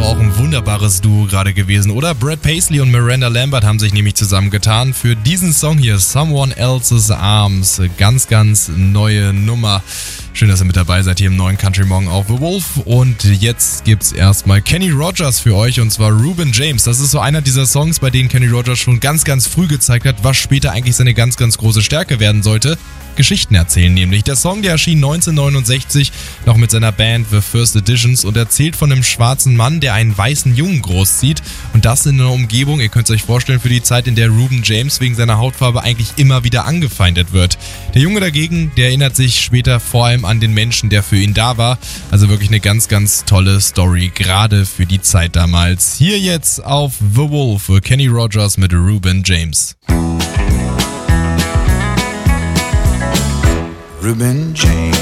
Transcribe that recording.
auch ein wunderbares Duo gerade gewesen, oder? Brad Paisley und Miranda Lambert haben sich nämlich zusammengetan für diesen Song hier, Someone Else's Arms. Ganz, ganz neue Nummer. Schön, dass ihr mit dabei seid hier im neuen Country Morgen auf The Wolf. Und jetzt gibt's erstmal Kenny Rogers für euch, und zwar Reuben James. Das ist so einer dieser Songs, bei denen Kenny Rogers schon ganz, ganz früh gezeigt hat, was später eigentlich seine ganz, ganz große Stärke werden sollte. Geschichten erzählen nämlich. Der Song, der erschien 1969 noch mit seiner Band The First Editions und erzählt von einem schwarzen Mann, der einen weißen Jungen großzieht, und das in einer Umgebung, ihr könnt es euch vorstellen, für die Zeit, in der Reuben James wegen seiner Hautfarbe eigentlich immer wieder angefeindet wird. Der Junge dagegen, der erinnert sich später vor allem an den Menschen, der für ihn da war. Also wirklich eine ganz, ganz tolle Story, gerade für die Zeit damals. Hier jetzt auf The Wolf, Kenny Rogers mit Reuben James. Reuben James.